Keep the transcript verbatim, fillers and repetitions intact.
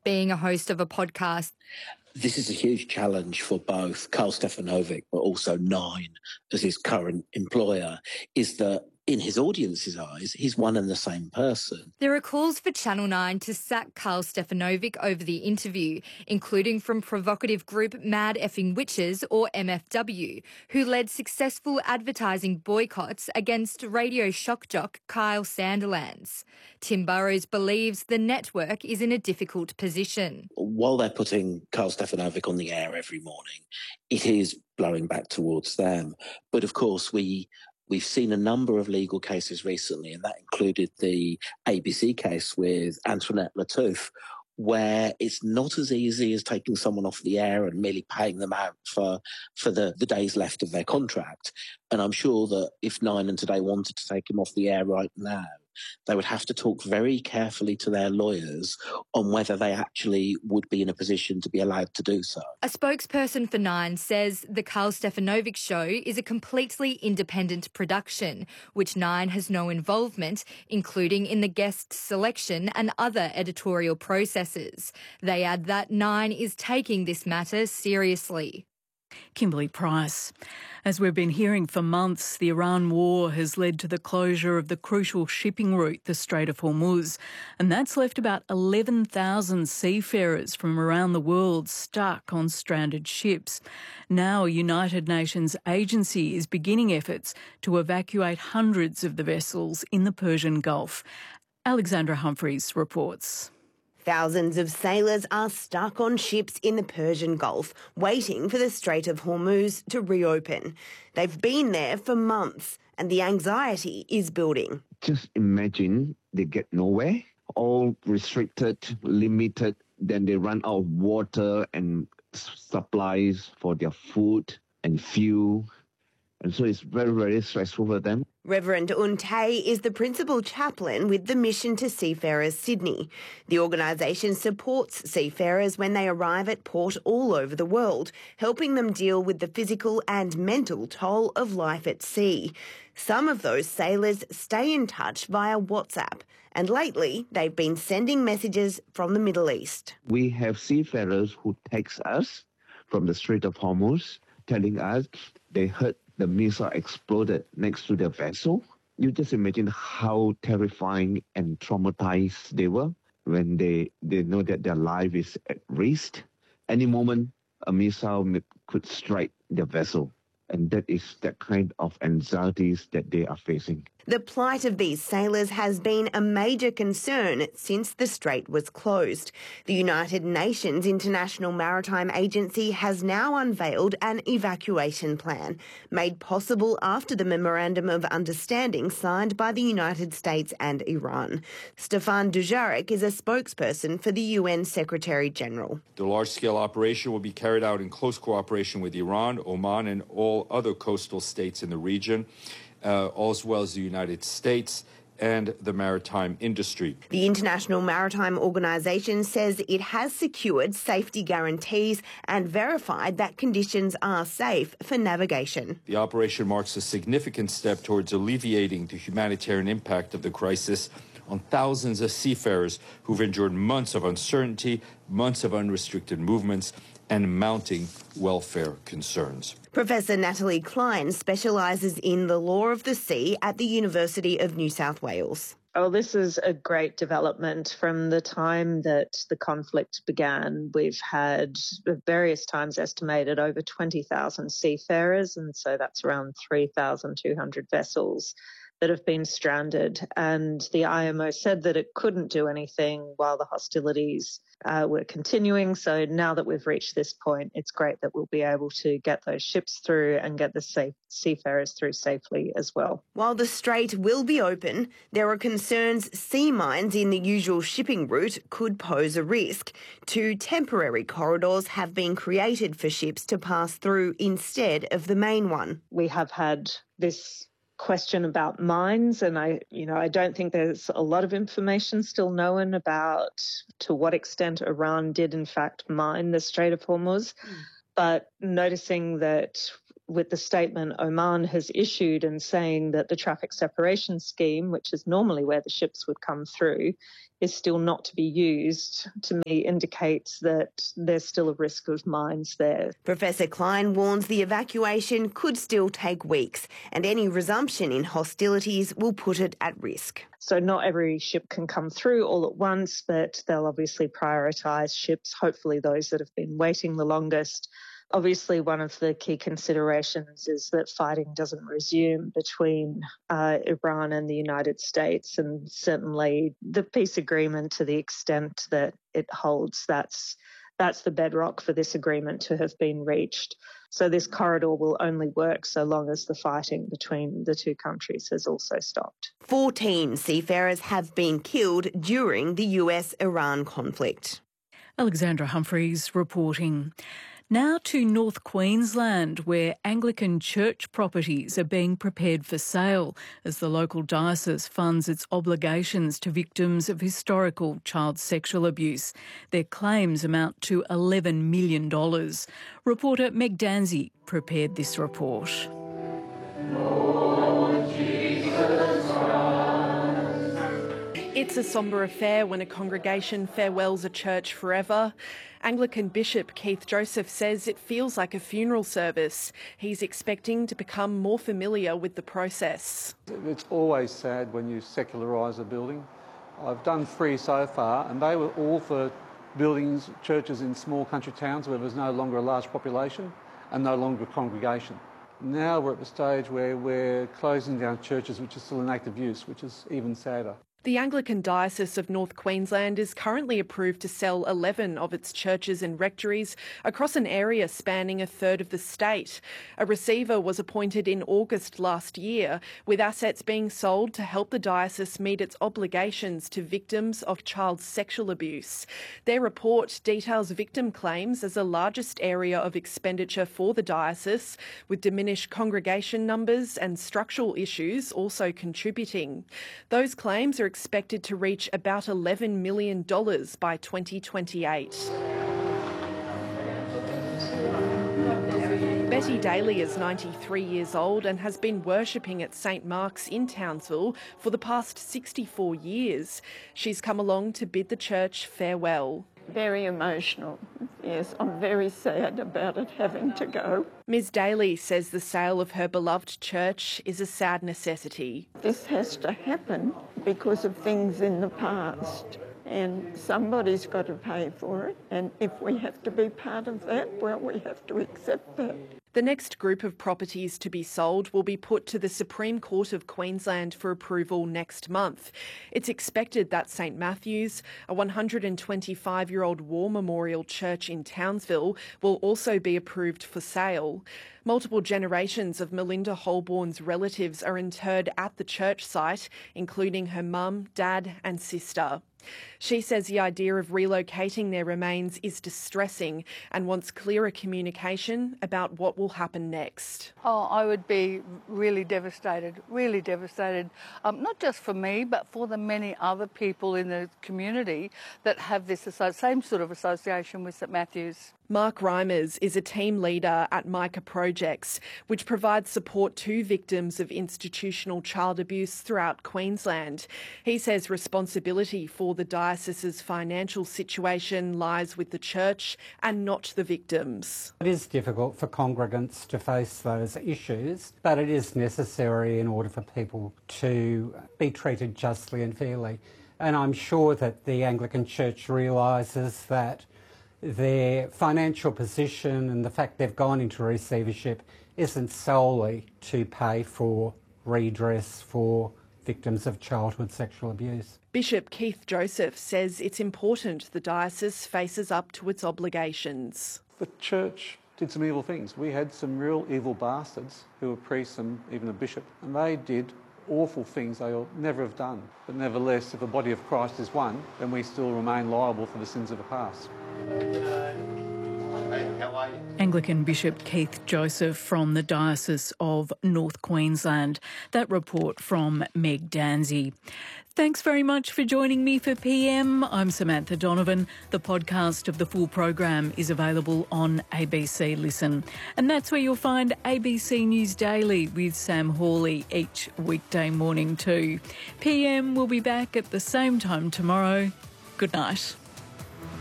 being a host of a podcast. This is a huge challenge for both Karl Stefanovic, but also Nine as his current employer, is that in his audience's eyes, he's one and the same person. There are calls for Channel nine to sack Karl Stefanovic over the interview, including from provocative group Mad Effing Witches, or M F W, who led successful advertising boycotts against radio shock jock Kyle Sandilands. Tim Burrows believes the network is in a difficult position. While they're putting Karl Stefanovic on the air every morning, it is blowing back towards them. But of course, we... We've seen a number of legal cases recently, and that included the A B C case with Antoinette Lattouf, where it's not as easy as taking someone off the air and merely paying them out for, for the, the days left of their contract. And I'm sure that if Nine and Today wanted to take him off the air right now, they would have to talk very carefully to their lawyers on whether they actually would be in a position to be allowed to do so. A spokesperson for Nine says the Karl Stefanovic show is a completely independent production, which Nine has no involvement, including in the guest selection and other editorial processes. They add that Nine is taking this matter seriously. Kimberly Price. As we've been hearing for months, the Iran war has led to the closure of the crucial shipping route, the Strait of Hormuz, and that's left about eleven thousand seafarers from around the world stuck on stranded ships. Now a United Nations agency is beginning efforts to evacuate hundreds of the vessels in the Persian Gulf. Alexandra Humphreys reports. Thousands of sailors are stuck on ships in the Persian Gulf, waiting for the Strait of Hormuz to reopen. They've been there for months, and the anxiety is building. Just imagine they get nowhere, all restricted, limited, then they run out of water and supplies for their food and fuel. And so it's very, very stressful for them. Reverend Un Tay is the principal chaplain with the Mission to Seafarers Sydney. The organisation supports seafarers when they arrive at port all over the world, helping them deal with the physical and mental toll of life at sea. Some of those sailors stay in touch via WhatsApp, and lately they've been sending messages from the Middle East. We have seafarers who text us from the Strait of Hormuz, telling us they heard the missile exploded next to their vessel. You just imagine how terrifying and traumatized they were when they, they know that their life is at risk. Any moment, a missile could strike their vessel. And that is that kind of anxieties that they are facing. The plight of these sailors has been a major concern since the strait was closed. The United Nations International Maritime Agency has now unveiled an evacuation plan, made possible after the Memorandum of Understanding signed by the United States and Iran. Stefan Dujarric is a spokesperson for the U N Secretary-General. The large-scale operation will be carried out in close cooperation with Iran, Oman, and all other coastal states in the region, Uh, as well as the United States and the maritime industry. The International Maritime Organization says it has secured safety guarantees and verified that conditions are safe for navigation. The operation marks a significant step towards alleviating the humanitarian impact of the crisis on thousands of seafarers who've endured months of uncertainty, months of unrestricted movements, and mounting welfare concerns. Professor Natalie Klein specialises in the law of the sea at the University of New South Wales. Oh, this is a great development. From the time that the conflict began, we've had at various times estimated over twenty thousand seafarers, and so that's around three thousand two hundred vessels that have been stranded. And the I M O said that it couldn't do anything while the hostilities uh, were continuing. So now that we've reached this point, it's great that we'll be able to get those ships through and get the safe seafarers through safely as well. While the strait will be open, there are concerns sea mines in the usual shipping route could pose a risk. Two temporary corridors have been created for ships to pass through instead of the main one. We have had this question about mines, and I, you know, I don't think there's a lot of information still known about to what extent Iran did in fact mine the Strait of Hormuz. Mm. But noticing that with the statement Oman has issued and saying that the traffic separation scheme, which is normally where the ships would come through, is still not to be used, to me indicates that there's still a risk of mines there. Professor Klein warns the evacuation could still take weeks, and any resumption in hostilities will put it at risk. So not every ship can come through all at once, but they'll obviously prioritise ships, hopefully those that have been waiting the longest. Obviously, one of the key considerations is that fighting doesn't resume between uh, Iran and the United States, and certainly the peace agreement, to the extent that it holds, that's that's the bedrock for this agreement to have been reached. So this corridor will only work so long as the fighting between the two countries has also stopped. fourteen seafarers have been killed during the U S Iran conflict. Alexandra Humphreys reporting. Now to North Queensland, where Anglican church properties are being prepared for sale as the local diocese funds its obligations to victims of historical child sexual abuse. Their claims amount to eleven million dollars. Reporter Meg Danzy prepared this report. It's a sombre affair when a congregation farewells a church forever. Anglican Bishop Keith Joseph says it feels like a funeral service. He's expecting to become more familiar with the process. It's always sad when you secularise a building. I've done three so far, and they were all for buildings, churches in small country towns where there's no longer a large population and no longer a congregation. Now we're at the stage where we're closing down churches which are still in active use, which is even sadder. The Anglican Diocese of North Queensland is currently approved to sell eleven of its churches and rectories across an area spanning a third of the state. A receiver was appointed in August last year, with assets being sold to help the diocese meet its obligations to victims of child sexual abuse. Their report details victim claims as the largest area of expenditure for the diocese, with diminished congregation numbers and structural issues also contributing. Those claims are expected to reach about eleven million dollars by twenty twenty-eight. Betty Daly is ninety-three years old and has been worshipping at Saint Mark's in Townsville for the past sixty-four years. She's come along to bid the church farewell. Very emotional. Yes, I'm very sad about it having to go. Ms Daly says the sale of her beloved church is a sad necessity. This has to happen because of things in the past, and somebody's got to pay for it, and if we have to be part of that, well, we have to accept that. The next group of properties to be sold will be put to the Supreme Court of Queensland for approval next month. It's expected that Saint Matthew's, a one hundred twenty-five-year-old war memorial church in Townsville, will also be approved for sale. Multiple generations of Melinda Holborn's relatives are interred at the church site, including her mum, dad and sister. She says the idea of relocating their remains is distressing and wants clearer communication about what will happen next. Oh, I would be really devastated, really devastated, um, not just for me, but for the many other people in the community that have this same sort of association with Saint Matthew's. Mark Reimers is a team leader at Micah Projects, which provides support to victims of institutional child abuse throughout Queensland. He says responsibility for the diocese's financial situation lies with the church and not the victims. It is difficult for congregants to face those issues, but it is necessary in order for people to be treated justly and fairly. And I'm sure that the Anglican Church realises that their financial position and the fact they've gone into receivership isn't solely to pay for redress for victims of childhood sexual abuse. Bishop Keith Joseph says it's important the diocese faces up to its obligations. The church did some evil things. We had some real evil bastards who were priests and even a bishop, and they did awful things they will never have done. But nevertheless, if the body of Christ is one, then we still remain liable for the sins of the past. Anglican Bishop Keith Joseph from the Diocese of North Queensland. That report from Meg Danzy. Thanks very much for joining me for P M. I'm Samantha Donovan. The podcast of the full program is available on A B C Listen. And that's where you'll find A B C News Daily with Sam Hawley each weekday morning too. P M will be back at the same time tomorrow. Good night.